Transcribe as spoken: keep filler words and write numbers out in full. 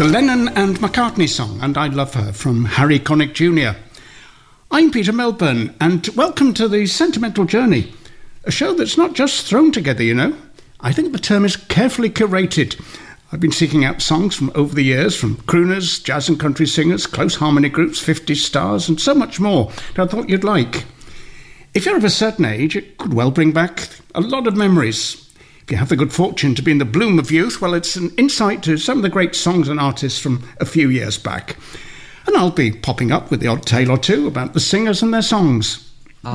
The Lennon and McCartney song, And I Love Her, from Harry Connick Junior I'm Peter Melbourne, and welcome to The Sentimental Journey, a show that's not just thrown together, you know. I think the term is carefully curated. I've been seeking out songs from over the years, from crooners, jazz and country singers, close harmony groups, fifties stars, and so much more that I thought you'd like. If you're of a certain age, it could well bring back a lot of memories. If you have the good fortune to be in the bloom of youth, well, it's an insight to some of the great songs and artists from a few years back. And I'll be popping up with the odd tale or two about the singers and their songs.